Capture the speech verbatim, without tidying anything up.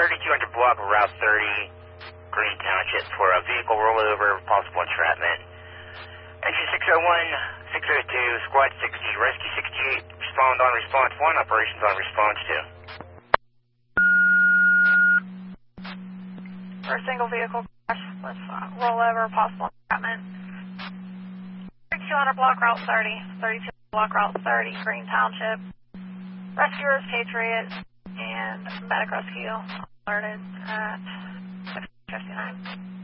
thirty-two hundred block of Route thirty, Green Township, for a vehicle rollover, possible entrapment. Entry six oh one, six oh two, Squad sixty, Rescue sixty-eight, respond on response one, operations on response two. For a single vehicle crash with uh, rollover, possible entrapment. thirty-two hundred block Route thirty, thirty-two hundred block Route thirty, Green Township. Rescuers, Patriot, and Medic Rescue alerted at six fifty-nine.